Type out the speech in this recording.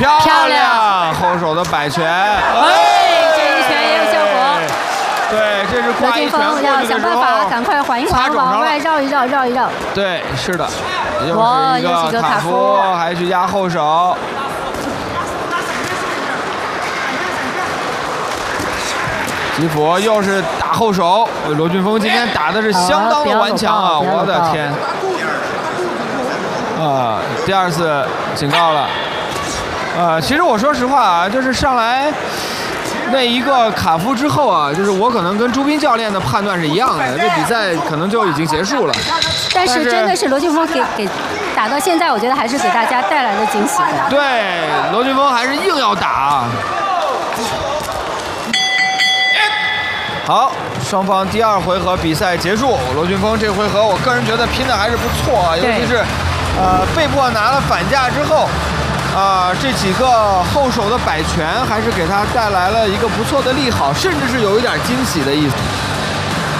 漂亮，后手的摆拳， 这一拳也有效果。 对，这是挂一拳过去的时候， 要想办法赶快缓一缓，往外绕一绕，绕一绕。 对，是的，又是一个卡夫，还去压后手。吉普又是打后手，罗俊峰今天打的是相当的顽强啊！我的天！第二次警告了。其实我说实话啊，就是上来那一个卡夫之后啊，就是我可能跟朱斌教练的判断是一样的，这比赛可能就已经结束了。 但是真的是罗俊峰给打到现在，我觉得还是给大家带来了惊喜的。 对，罗俊峰还是硬要打。好，双方第二回合比赛结束。罗俊峰这回合我个人觉得拼的还是不错啊，尤其是被迫拿了反架之后，这几个后手的摆拳还是给他带来了一个不错的利好，甚至是有一点惊喜的意思。